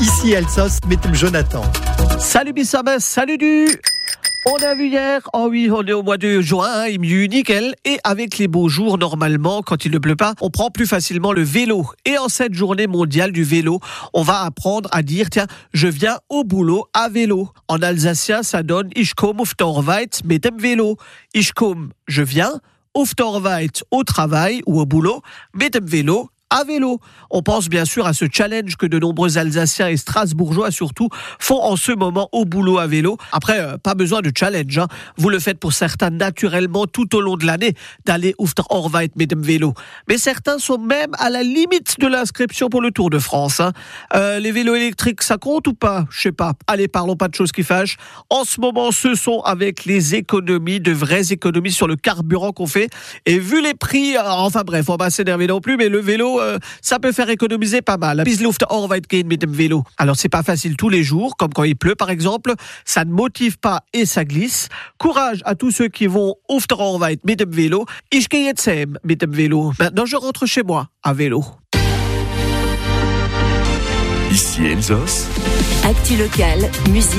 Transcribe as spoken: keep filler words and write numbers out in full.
Ici Elsos, mettez Jonathan. Salut Bissabes, salut du... On a vu hier, oh oui, on est au mois de juin, il mieux nickel. Et avec les beaux jours, normalement, quand il ne pleut pas, on prend plus facilement le vélo. Et en cette journée mondiale du vélo, on va apprendre à dire, tiens, je viens au boulot à vélo. En alsacien, ça donne Ich komm auf Arbeit mit dem Vélo. Ich komm, je viens, auf Arbeit, au travail ou au boulot, mit dem Vélo, à vélo. On pense bien sûr à ce challenge que de nombreux Alsaciens et Strasbourgeois surtout font en ce moment au boulot à vélo. Après, euh, pas besoin de challenge, hein. Vous le faites pour certains naturellement tout au long de l'année d'aller auf der Arbeit mit dem Vélo. Mais certains sont même à la limite de l'inscription pour le Tour de France. Hein. Euh, les vélos électriques, ça compte ou pas ? Je sais pas. Allez, parlons pas de choses qui fâchent. En ce moment, ce sont avec les économies, de vraies économies sur le carburant qu'on fait. Et vu les prix, euh, enfin bref, on va pas s'énerver non plus, mais le vélo, Euh, ça peut faire économiser pas mal. Bis auf der Arbeit gehen mit dem Vélo. Alors c'est pas facile tous les jours, comme quand il pleut par exemple. Ça ne motive pas et ça glisse. Courage à tous ceux qui vont auf der Arbeit mit dem Vélo. Ich gehe jetzt heim mit dem Vélo. Maintenant je rentre chez moi à vélo. Ici Elsos. Actu locale, musique.